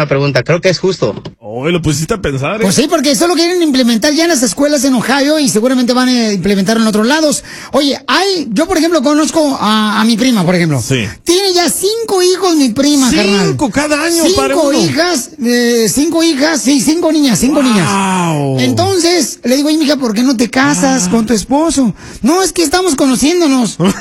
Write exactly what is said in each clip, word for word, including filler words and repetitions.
una pregunta. Creo que es justo. Oh, lo pusiste a pensar, ¿eh? Pues sí, porque eso lo quieren implementar ya en las escuelas en Ohio y seguramente van a implementarlo en otros lados. Oye, hay, yo por ejemplo conozco a, a mi prima, por ejemplo. Sí. Tiene ya cinco hijos mi prima, cinco, carnal. Cinco cada año, Cinco para uno. hijas, eh, cinco hijas, sí, cinco niñas, cinco wow. niñas. Entonces, le digo, mija, ¿por qué no te casas ah. con tu esposo? No, es que estamos conociéndonos. Pues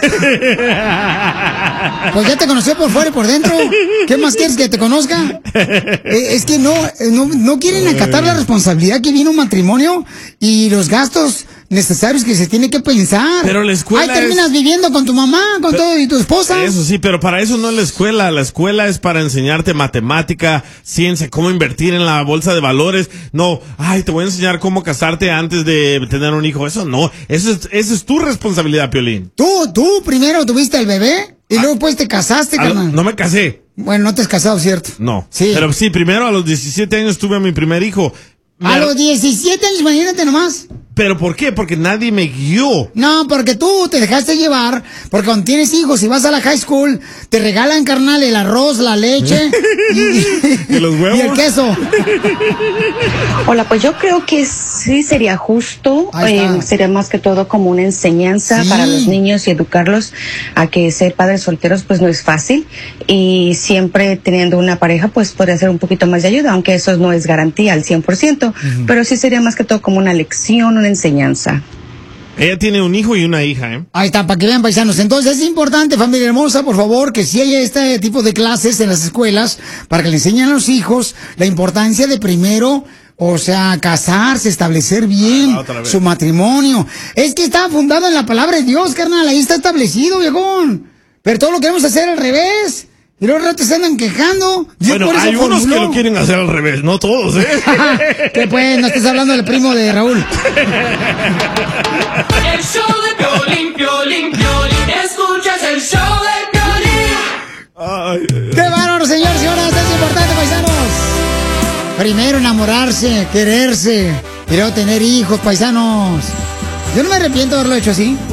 ya te conoció por fuera y por dentro. ¿Qué más quieres que te conozca? Eh, es que no, no, no quieren acatar la responsabilidad que viene un matrimonio y los gastos necesarios que se tiene que pensar. Pero la escuela Ahí terminas es... viviendo con tu mamá, con pero, todo y tu esposa. Eso sí, pero para eso no es la escuela. La escuela es para enseñarte matemática, ciencia, cómo invertir en la bolsa de valores. No, ay, te voy a enseñar cómo casarte antes de tener un hijo. Eso no, eso es, eso es tu responsabilidad, Piolín. Tú, tú primero tuviste el bebé y ah, luego pues te casaste, carnal. No me casé. Bueno, no te has casado, ¿cierto? No. Sí. Pero sí, primero a los diecisiete años tuve a mi primer hijo. A los diecisiete años, imagínate nomás. ¿Pero por qué? Porque nadie me guió. No, porque tú te dejaste llevar, porque cuando tienes hijos y vas a la high school, te regalan, carnal, el arroz, la leche y, ¿Y los huevos? Y el queso. Hola, pues yo creo que sí sería justo, eh, sería más que todo como una enseñanza sí. para los niños y educarlos a que ser padres solteros pues no es fácil y siempre teniendo una pareja pues podría ser un poquito más de ayuda, aunque eso no es garantía al cien por ciento, uh-huh. pero sí sería más que todo como una lección, una enseñanza. Ella tiene un hijo y una hija, ¿eh? Ahí está, para que vean, paisanos. Entonces es importante, familia hermosa, por favor, que si haya este tipo de clases en las escuelas, para que le enseñen a los hijos la importancia de primero, o sea, casarse, establecer bien su matrimonio. Es que está fundado en la palabra de Dios, carnal, ahí está establecido, viejón. Pero todo lo queremos hacer al revés. Y los ratos se andan quejando. Bueno, por eso hay formuló. Unos que lo quieren hacer al revés, no todos, ¿eh? Que pues, no estás hablando del primo de Raúl. El show de Piolín, Piolín, Piolín. Escuchas el show de Piolín. Ay, ¡qué bárbaro, señor, señoras! Es importante, paisanos. Primero enamorarse, quererse. Y luego tener hijos, paisanos. Yo no me arrepiento de haberlo hecho así.